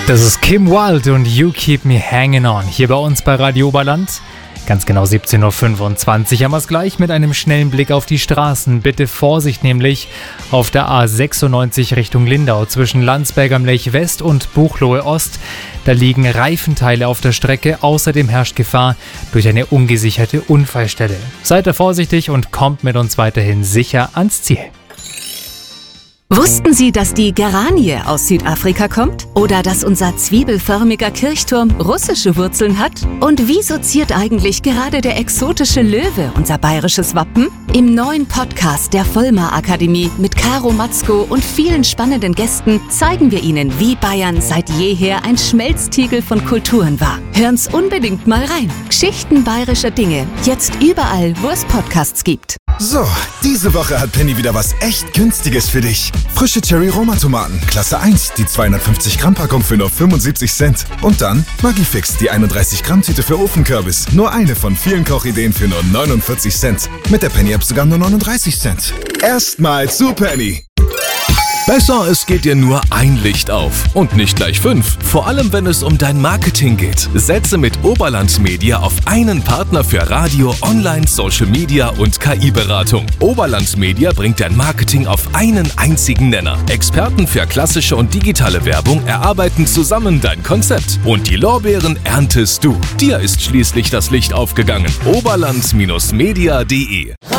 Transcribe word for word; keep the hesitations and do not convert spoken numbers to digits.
Das ist Kim Wilde und You Keep Me Hanging On hier bei uns bei Radio Oberland. Ganz genau siebzehn Uhr fünfundzwanzig haben wir es gleich mit einem schnellen Blick auf die Straßen. Bitte Vorsicht nämlich auf der A sechsundneunzig Richtung Lindau zwischen Landsberg am Lech West und Buchloe Ost. Da liegen Reifenteile auf der Strecke. Außerdem herrscht Gefahr durch eine ungesicherte Unfallstelle. Seid da vorsichtig und kommt mit uns weiterhin sicher ans Ziel. Wussten Sie, dass die Geranie aus Südafrika kommt? Oder dass unser zwiebelförmiger Kirchturm russische Wurzeln hat? Und wieso ziert eigentlich gerade der exotische Löwe unser bayerisches Wappen? Im neuen Podcast der Vollmar Akademie mit Caro Matzko und vielen spannenden Gästen zeigen wir Ihnen, wie Bayern seit jeher ein Schmelztiegel von Kulturen war. Hören's unbedingt mal rein. Geschichten bayerischer Dinge. Jetzt überall, wo es Podcasts gibt. So, diese Woche hat Penny wieder was echt Günstiges für dich. Frische Cherry-Roma-Tomaten, Klasse eins, die zweihundertfünfzig Gramm Packung für nur fünfundsiebzig Cent. Und dann Magifix, die einunddreißig Gramm Tüte für Ofenkürbis. Nur eine von vielen Kochideen für nur neunundvierzig Cent. Mit der Penny-App sogar nur neununddreißig Cent. Erstmal zu Penny. Besser, es geht dir nur ein Licht auf und nicht gleich fünf. Vor allem, wenn es um dein Marketing geht. Setze mit Oberland Media auf einen Partner für Radio, Online, Social Media und K I-Beratung. Oberland Media bringt dein Marketing auf einen einzigen Nenner. Experten für klassische und digitale Werbung erarbeiten zusammen dein Konzept. Und die Lorbeeren erntest du. Dir ist schließlich das Licht aufgegangen. Oberland Media punkt de